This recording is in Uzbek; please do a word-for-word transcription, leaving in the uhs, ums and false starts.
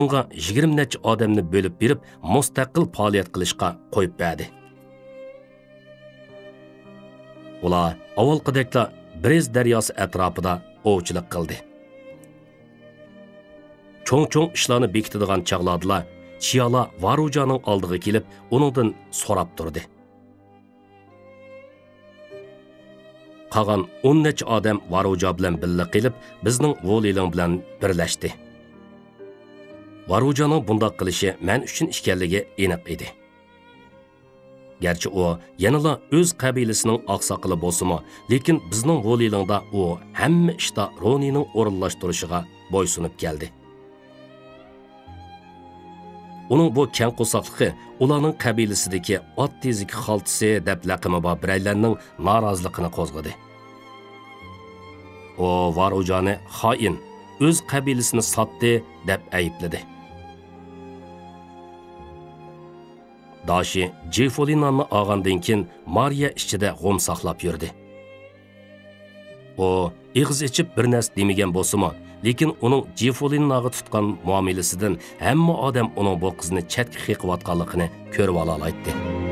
unga yigirma necha odamni bo'lib berib, mustaqil faoliyat qilishga qo'yib berdi. Ular avvalgidekla Brez daryosi atrofida ovchilik qildi. Cho'ng-cho'ng ishlarni bekitadigan chaqlarda Chiyala Varujaning oldiga kelib, uningdan so'rab turdi. Qolgan o'n necha odam Varuja bilan birga qilib, bizning Voliling bilan birlashdi. Varujaning bunday qilishi men uchun ekanligi aniq edi. Gerçi o yanıla öz qabilesining oqsoqili bo'lsa-mu, lekin bizning Volilingda o hamma ishda Ronining o'rinlashtirishiga bo'ysunib keldi. Uning bu keng qo'soqligi ularning qabilesidagi ot tezlik xaltisi deb laqimi bor biraylarning noroziligini qo'zg'adi. O Varujani xoin, o'z qabilesini sotdi deb aybladi. Dashi Jefolinanni olgandan keyin Mariya ichida g'om saqlab yurdi. O ig'iz ichib bir narsa demagan bo'lsa-mu, lekin uning Jefolinnaga tutgan muomalasidan hamma odam uning bu qizni chatga qiqiyotganligini ko'rib ola oladi.